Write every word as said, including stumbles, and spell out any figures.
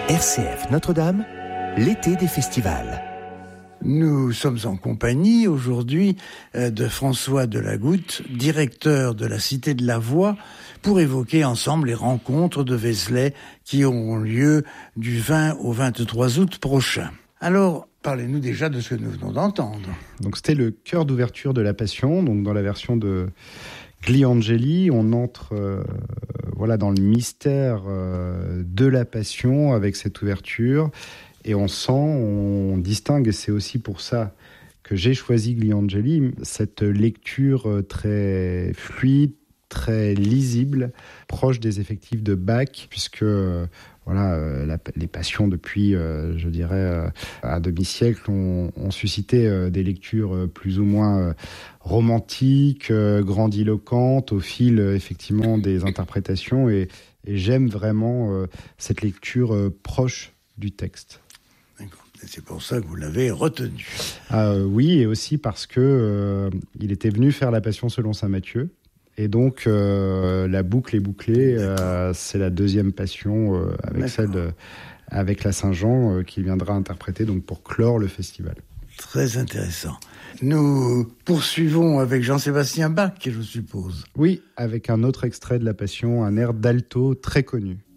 R C F Notre-Dame, l'été des festivals. Nous sommes en compagnie aujourd'hui de François Delagoutte, directeur de la Cité de la Voix, pour évoquer ensemble les rencontres de Vézelay qui auront lieu du vingt au vingt-trois août prochain. Alors, parlez-nous déjà de ce que nous venons d'entendre. Donc c'était le chœur d'ouverture de la Passion, donc dans la version de Gliangeli, on entre euh, voilà, dans le mystère euh, de la Passion avec cette ouverture. Et on sent, on distingue, et c'est aussi pour ça que j'ai choisi Gliangeli, cette lecture très fluide, très lisible, proche des effectifs de Bach, puisque voilà, la, les passions depuis, euh, je dirais, euh, un demi-siècle ont, ont suscité euh, des lectures plus ou moins euh, romantiques, euh, grandiloquentes, au fil euh, effectivement des interprétations. Et, et j'aime vraiment euh, cette lecture euh, proche du texte. C'est pour ça que vous l'avez retenu. Euh, oui, et aussi parce que euh, il était venu faire la Passion selon saint Matthieu. Et donc, euh, la boucle est bouclée. Euh, c'est la deuxième Passion euh, avec D'accord. celle de, avec la Saint-Jean euh, qui viendra interpréter donc, pour clore le festival. Très intéressant. Nous poursuivons avec Jean-Sébastien Bach, je suppose. Oui, avec un autre extrait de la Passion, un air d'alto très connu.